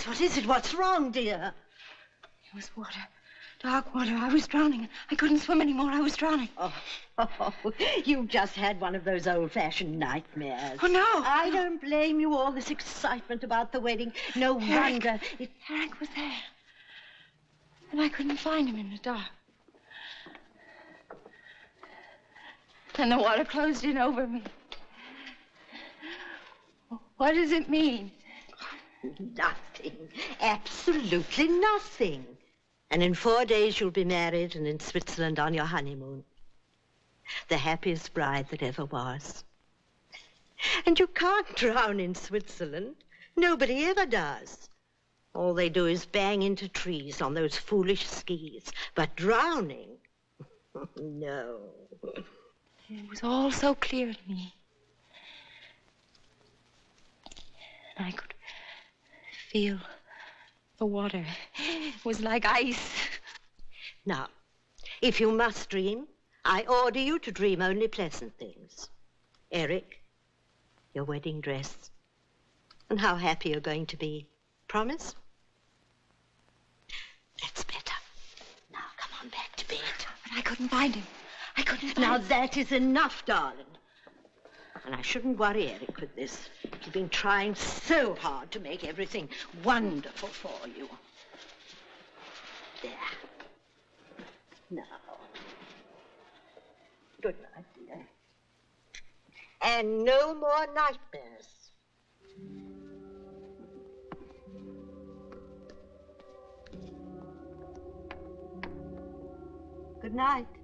What is it? What's wrong, dear? It was water. Dark water. I was drowning. I couldn't swim anymore. I was drowning. Oh, you've just had one of those old-fashioned nightmares. Oh, no. I don't blame you. All this excitement about the wedding. No wonder. Eric was there. And I couldn't find him in the dark. And the water closed in over me. What does it mean? Nothing. Absolutely nothing. And in 4 days you'll be married and in Switzerland on your honeymoon. The happiest bride that ever was. And you can't drown in Switzerland. Nobody ever does. All they do is bang into trees on those foolish skis. But drowning? No. It was all so clear to me. And I could feel the water. It was like ice. Now, if you must dream, I order you to dream only pleasant things. Eric, your wedding dress, and how happy you're going to be. Promise? That's better. Now, come on back to bed. But I couldn't find him. I couldn't find him. Now, that is enough, darling. And I shouldn't worry Eric with this. He's been trying so hard to make everything wonderful for you. There. Now. Good night, dear. And no more nightmares. Good night.